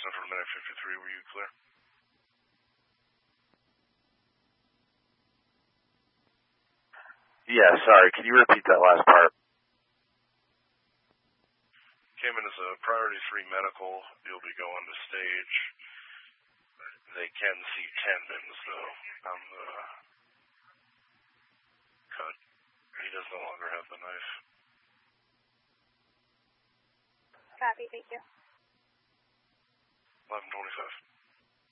Central Minute 53, were you clear? Yeah, sorry, can you repeat that last part? Came in as a priority 3 medical. You'll be going to stage. They can see tendons, though, on the cut. He does no longer have the knife. Copy, thank you. 11:25.